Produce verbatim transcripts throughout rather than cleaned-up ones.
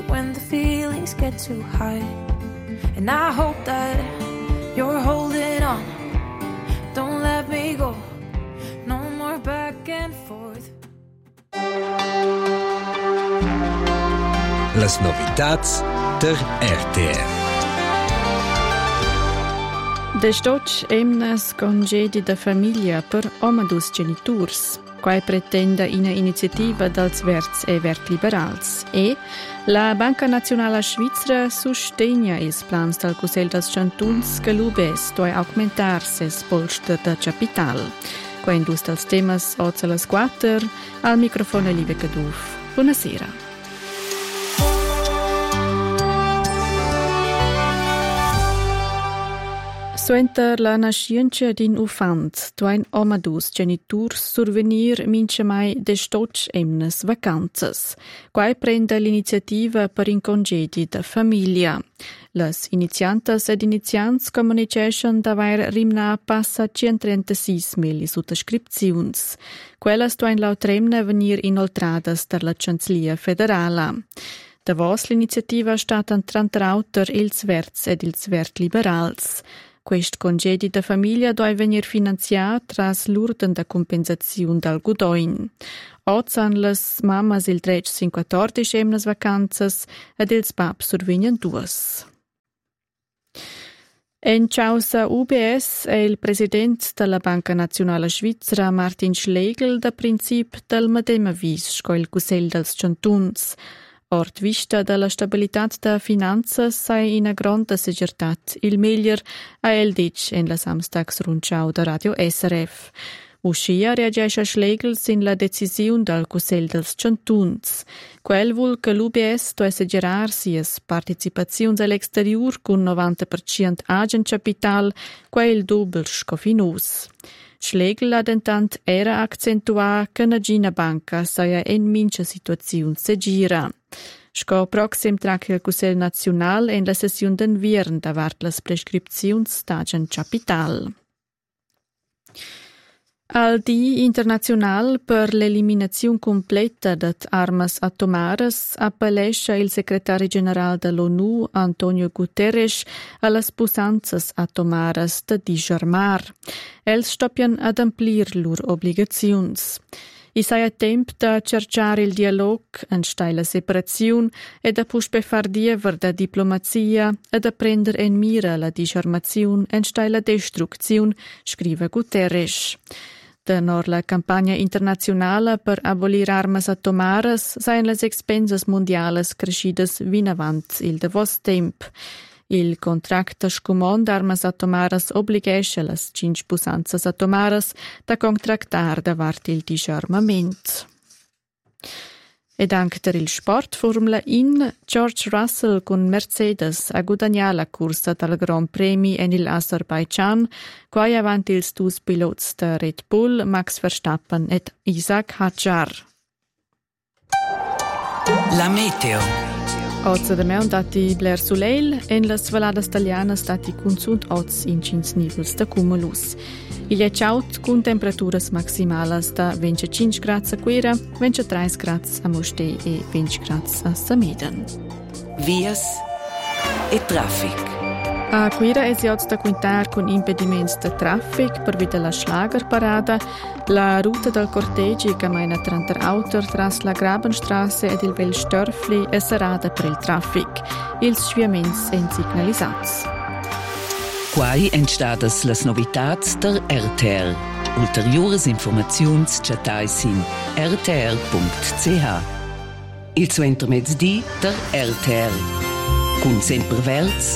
when the feelings get too high. And I hope that you're holding on. Don't let me go. No more back and forth. Las novitats der R T R. Destoch emnas congedi da famiglia per omadus geniturs, quai pretenda ina iniziativa dals verts e vert liberals. E la Banca Nazionale Svizzera sustegna ils plans dal Cussel dels Chantuns che l'U B S doi augmentar ses polster da capital. Qua indus dels temas oza las quater, al microfono Livia Caduf. Buonasera. Suenter la nascienza din ufant, duain omadus geniturs survenir mince mai destoch emnes vacanzas. Quai prende l'iniziativa per in congedi da famiglia. Las iniziantas ed iniziants comunication d'avair rimna passa centotrentasis mil sottoscripziuns. Quellas duain lautremne venir inoltradas dar la Canzlia Federala. Davos l'iniziativa statan trantrauter ils verts ed ils vert liberals. Quest congedi da famiglia doi venir finanziat tras l'urden da compensaziun dal gudoin. Ozan las mamas il trec cinquatordisch emnas vacanzas ed ils paps survegnan duas. En causa U B S è il president della Banca Nazionale Svizzera Martin Schlegel da princip del medem vis sco il Cussel dels Chantuns. Ort vista della stabilità da finanzas sei ina gronda segurtat il meglier a el dic en la samstags rundschau da Radio S R F. Uscia reagesce Schlegel sin la decisiun dal Cussel dels Chantuns. Quel vul che l'U B S to assegerar sias participaziuns all'exterior con novanta per cent agent capital, quel dubel scofinus. Schlegel ad intant era accentua che na Gina Banca saia en mincha situaziun se gira. Sco proxim trac il Cussel National en la session d'enviern davart las prescripziuns d'agent capital. Al di international per l'eliminazione completa dat armas atomares appellescha il secretari general dell'ONU Antonio Guterres allas pusanzas atomares de disarmar. Els stoppian ad amplir lur obligaziuns. I sai a temp da cercar il dialog, anstai la separaziun e da puspe far diever da diplomazia e da prender en mira la disarmaziun anstai la destrucziun, scrive Guterres. Tenor la campagna internazionale per abolir armas atomares saien las expensas mondiales crescidas vinavant il davos temp. Il contracta scumon d'armas atomares obligesce las cinc pusanzas atomares da contractar davart il disarmament. Ed anche per il sport Formula in, George Russell con Mercedes ha guadagnato la corsa dal Grand Premi en il Azerbaijan, quai avanti ils dus pilots da Red Bull, Max Verstappen ed Isaac Hadjar. La meteo. Oggi da me un dati bler suleil, en las valadas italianas dati consunt oz in cins nivels da cumulus. Il è ciaut con temperaturas maximalas da venticinque gradi a Quera, ventitré gradi a Moste e venti gradi a Sameden. Vias e traffic. A Quera è si oggi da quintar con impediments de traffic per via la Schlagerparada. La ruta del cortegi cammina tranter autor tras la Grabenstrasse ed il Vel Störfli è serrata per il traffic. Ils sviaments en signalisats. Quai entstadas las novitats der R T R. Ulteriores informaziuns chatais in r t r punct c h. Il suo intermezdi der R T R. Cun sempre verts,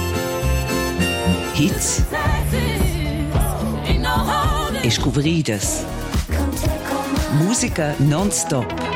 hits e scuveridas. Musica non-stop.